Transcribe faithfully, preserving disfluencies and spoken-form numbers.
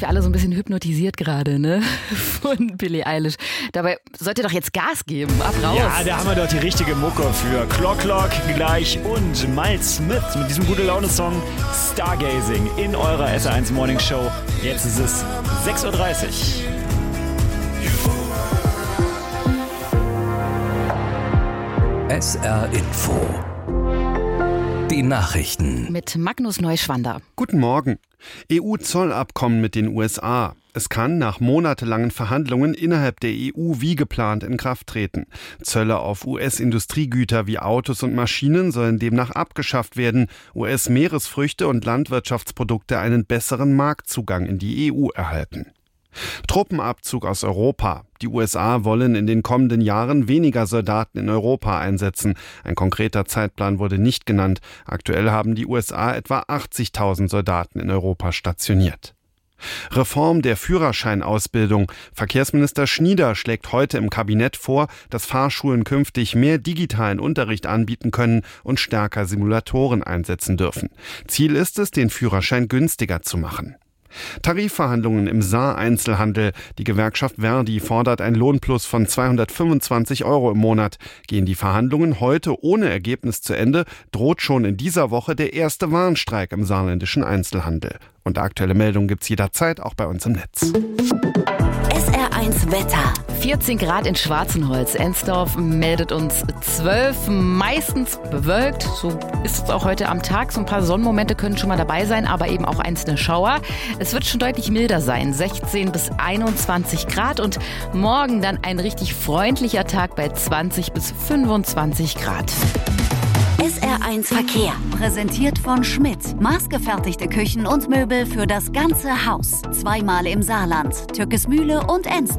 wir alle so ein bisschen hypnotisiert gerade, ne? Von Billie Eilish. Dabei sollt ihr doch jetzt Gas geben. Ab raus. Ja, da haben wir doch die richtige Mucke für. Clock Clock gleich und Miles Smith mit diesem Gute-Laune-Song Stargazing in eurer S R eins Morning Show. Jetzt ist es sechs Uhr dreißig. S R Info. Die Nachrichten. Mit Magnus Neuschwander. Guten Morgen. E U-Zollabkommen mit den U S A. Es kann nach monatelangen Verhandlungen innerhalb der E U wie geplant in Kraft treten. Zölle auf U S-Industriegüter wie Autos und Maschinen sollen demnach abgeschafft werden. U S-Meeresfrüchte und Landwirtschaftsprodukte einen besseren Marktzugang in die E U erhalten. Truppenabzug aus Europa. Die U S A wollen in den kommenden Jahren weniger Soldaten in Europa einsetzen. Ein konkreter Zeitplan wurde nicht genannt. Aktuell haben die U S A etwa achtzigtausend Soldaten in Europa stationiert. Reform der Führerscheinausbildung. Verkehrsminister Schnieder schlägt heute im Kabinett vor, dass Fahrschulen künftig mehr digitalen Unterricht anbieten können und stärker Simulatoren einsetzen dürfen. Ziel ist es, den Führerschein günstiger zu machen. Tarifverhandlungen im Saar-Einzelhandel. Die Gewerkschaft Verdi fordert ein Lohnplus von zweihundertfünfundzwanzig Euro im Monat. Gehen die Verhandlungen heute ohne Ergebnis zu Ende, droht schon in dieser Woche der erste Warnstreik im saarländischen Einzelhandel. Und aktuelle Meldungen gibt's jederzeit auch bei uns im Netz. S R eins Wetter. vierzehn Grad in Schwarzenholz. Ensdorf meldet uns zwölf, meistens bewölkt. So ist es auch heute am Tag. So ein paar Sonnenmomente können schon mal dabei sein, aber eben auch einzelne Schauer. Es wird schon deutlich milder sein. sechzehn bis einundzwanzig Grad und morgen dann ein richtig freundlicher Tag bei zwanzig bis fünfundzwanzig Grad. S R eins Verkehr. Präsentiert von Schmidt. Maßgefertigte Küchen und Möbel für das ganze Haus. Zweimal im Saarland. Türkismühle und Ensdorf.